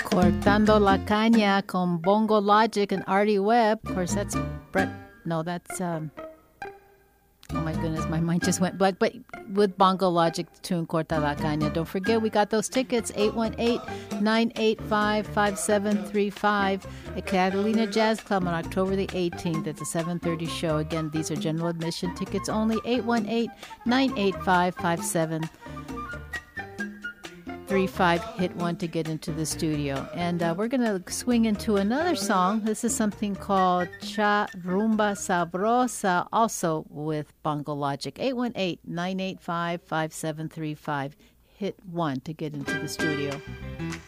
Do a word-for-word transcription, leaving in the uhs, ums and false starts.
Cortando la Caña con Bongo Logic and Artie Webb. Of course, that's Brett. No, that's, um, oh my goodness, my mind just went blank. But with Bongo Logic, the tune Corta la Caña. Don't forget, we got those tickets, eight one eight, nine eight five, five seven three five at Catalina Jazz Club on October the eighteenth at the seven thirty show. Again, these are general admission tickets only, eight one eight, nine eight five, five seven three five. Hit one to get into the studio. And uh, we're going to swing into another song. This is something called Cha Rumba Sabrosa, also with Bongo Logic. eight one eight, nine eight five, five seven three five. Hit one to get into the studio.